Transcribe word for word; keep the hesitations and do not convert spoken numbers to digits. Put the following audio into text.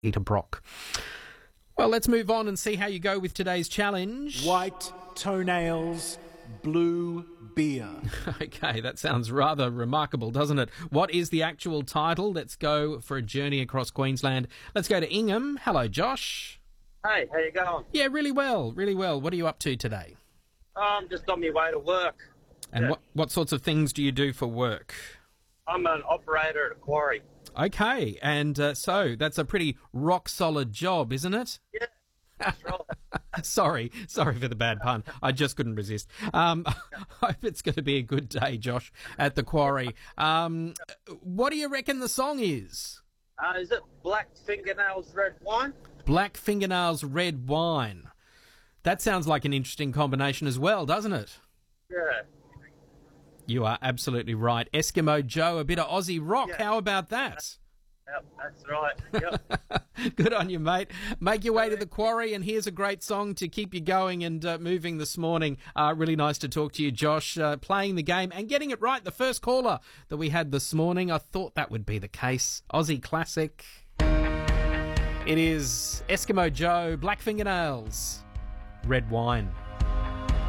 Peter Brock. Well, let's move on and see how you go with today's challenge. White toenails, blue beer. Okay, that sounds rather remarkable, doesn't it? What is the actual title? Let's go for a journey across Queensland. Let's go to Ingham. Hello, Josh. Hey, how you going? Yeah, really well, really well. What are you up to today? I'm just on my way to work. And Yeah. what, what sorts of things do you do for work? I'm an operator at a quarry. Okay, and uh, so that's a pretty rock-solid job, isn't it? Yeah, that's right. Sorry, sorry for the bad pun. I just couldn't resist. Um, I hope it's going to be a good day, Josh, at the quarry. Um, what do you reckon the song is? Uh, is it Black Fingernails Red Wine? Black Fingernails Red Wine. That sounds like an interesting combination as well, doesn't it? Yeah. You are absolutely right. Eskimo Joe, a bit of Aussie rock. Yeah. How about that? Yep, that's right. Yep. Good on you, mate. Make your way to the quarry, and here's a great song to keep you going and uh, moving this morning. Uh, really nice to talk to you, Josh, uh, playing the game and getting it right. The first caller that we had this morning, I thought that would be the case. Aussie classic. It is Eskimo Joe, Black Fingernails, Red Wine.